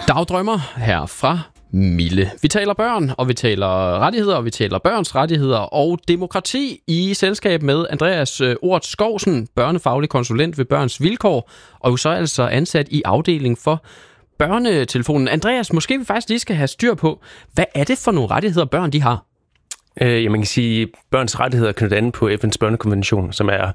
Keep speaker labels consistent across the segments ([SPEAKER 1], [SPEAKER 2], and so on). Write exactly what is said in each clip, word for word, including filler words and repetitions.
[SPEAKER 1] Dagdrømmer her fra Mille. Vi taler børn, og vi taler rettigheder, og vi taler børns rettigheder og demokrati i selskab med Andreas Ort Skovsen, børnefaglig konsulent ved Børns Vilkår, og jo så altså ansat i afdeling for børnetelefonen. Andreas, måske vi faktisk lige skal have styr på, hvad er det for nogle rettigheder, børn de har?
[SPEAKER 2] Øh, ja, man kan sige, at børns rettigheder er knyttet an på F N's børnekonvention, som er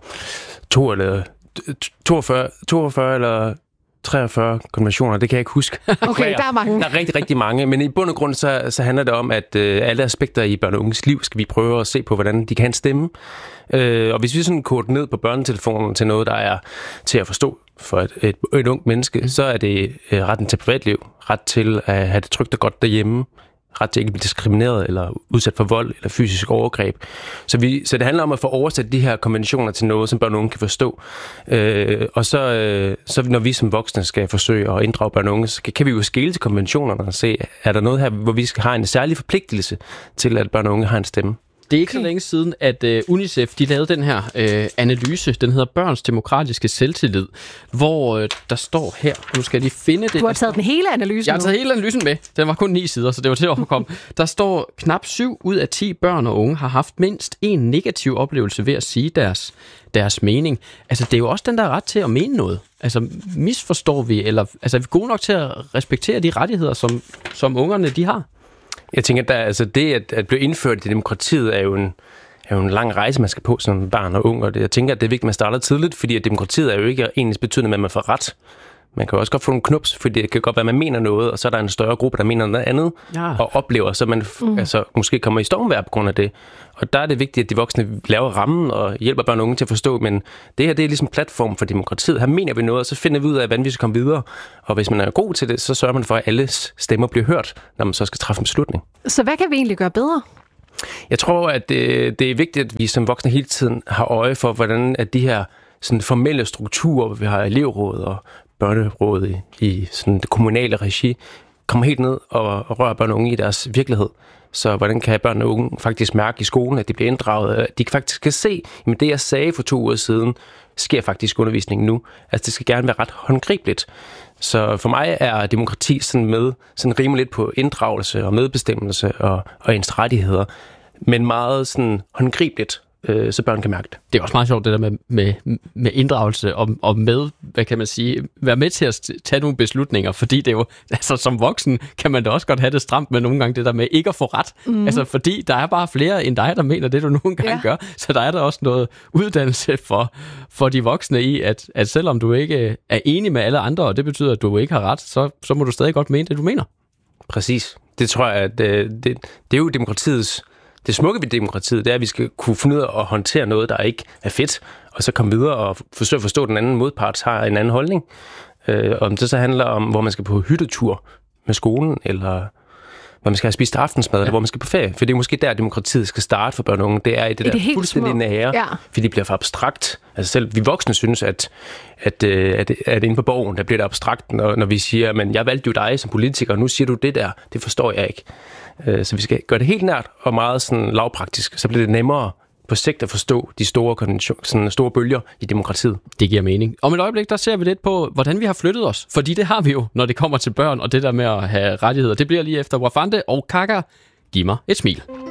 [SPEAKER 2] to eller toogfyrre, toogfyrre eller treogfyrre konventioner, det kan jeg ikke huske.
[SPEAKER 3] Okay, der er mange.
[SPEAKER 2] Der er rigtig, rigtig mange, men i bund og grund så, så handler det om, at øh, alle aspekter i børn og unges liv skal vi prøve at se på, hvordan de kan have en stemme. Øh, og hvis vi sådan koder ned på børnetelefonen til noget, der er til at forstå for et, et, et ungt menneske, så er det øh, retten til privatliv, ret til at have det trygt og godt derhjemme, ret til ikke at blive diskrimineret eller udsat for vold eller fysisk overgreb. Så, vi, så det handler om at få oversat de her konventioner til noget, som børn og unge kan forstå. Øh, og så, øh, så når vi som voksne skal forsøge at inddrage børn og unge, så kan vi jo skele til konventionerne og se, er der noget her, hvor vi skal have en særlig forpligtelse til, at børn og unge har en stemme.
[SPEAKER 1] Det er ikke så længe siden, at uh, UNICEF de lavede den her uh, analyse, den hedder Børns demokratiske selvtillid, hvor uh, der står her, nu skal jeg lige finde det.
[SPEAKER 3] Du har taget den hele analysen
[SPEAKER 1] Jeg har taget hele analysen med. Den var kun ni sider, så det var til at overkomme. Der står, knap syv ud af ti børn og unge har haft mindst en negativ oplevelse ved at sige deres, deres mening. Altså, det er jo også den der ret til at mene noget. Altså, misforstår vi, eller altså, er vi gode nok til at respektere de rettigheder, som, som ungerne de har?
[SPEAKER 2] Jeg tænker, at der, altså det at, at blive indført i demokratiet er jo, en, er jo en lang rejse, man skal på som barn og ung. Og det, jeg tænker, at det er vigtigt, at man starter tidligt, fordi at demokratiet er jo ikke egentlig betydende, at man får ret. Man kan jo også godt få nogle knups, fordi det kan godt være, at man mener noget, og så er der en større gruppe, der mener noget andet, ja. og oplever, så man mm. altså, måske kommer i stormvejr på grund af det. Og der er det vigtigt, at de voksne laver rammen og hjælper børn og unge til at forstå, men det her det er ligesom platform for demokratiet. Her mener vi noget, og så finder vi ud af, hvordan vi skal komme videre. Og hvis man er god til det, så sørger man for, at alles stemmer bliver hørt, når man så skal træffe en beslutning.
[SPEAKER 3] Så hvad kan vi egentlig gøre bedre?
[SPEAKER 2] Jeg tror, at det, det er vigtigt, at vi som voksne hele tiden har øje for, hvordan at de her sådan formelle strukturer, hvor vi har elevråd og børneråd i, i sådan det kommunale regi, kommer helt ned og, og rører børn og unge i deres virkelighed. Så hvordan kan børn og unge faktisk mærke i skolen, at de bliver inddraget, at de faktisk kan se, at det jeg sagde for to uger siden, sker faktisk i undervisningen nu. Altså det skal gerne være ret håndgribeligt. Så for mig er demokrati sådan med, sådan rimelig lidt på inddragelse og medbestemmelse og, og ens rettigheder, men meget sådan håndgribeligt, øh, så børn kan mærke det.
[SPEAKER 1] Det er også meget sjovt, det der med, med, med inddragelse og, og med, hvad kan man sige, være med til at tage nogle beslutninger, fordi det er jo, altså som voksen kan man da også godt have det stramt med nogle gange det der med ikke at få ret. Mm. Altså fordi der er bare flere end dig, der mener det, du nogle gange ja. gør, så der er der også noget uddannelse for, for de voksne i, at, at selvom du ikke er enig med alle andre, og det betyder, at du ikke har ret, så, så må du stadig godt mene det, du mener.
[SPEAKER 2] Præcis. Det tror jeg, at det, det, det er jo demokratiets Det smukke ved demokratiet, det er, at vi skal kunne finde ud af at håndtere noget, der ikke er fedt, og så komme videre og forsøge at forstå, at den anden modpart har en anden holdning. Øh, om det så handler om, hvor man skal på hyttetur med skolen, eller hvor man skal have spist aftensmad, ja. eller hvor man skal på ferie. For det er måske der, demokratiet skal starte for børn og unge. Det er i det, I det der fuldstændig nære, ja. fordi det bliver for abstrakt. Altså selv vi voksne synes, at, at, at, at inde på borgen, der bliver det abstrakt, når, når vi siger, men jeg valgte jo dig som politiker, og nu siger du det der. Det forstår jeg ikke. Så vi skal gøre det helt nært og meget sådan lavpraktisk, så bliver det nemmere på sigt at forstå de store, sådan store bølger i demokratiet.
[SPEAKER 1] Det giver mening. Om et øjeblik, der ser vi lidt på, hvordan vi har flyttet os. Fordi det har vi jo, når det kommer til børn, og det der med at have rettigheder. Det bliver lige efter Wafande og Kaka. Giv mig et smil.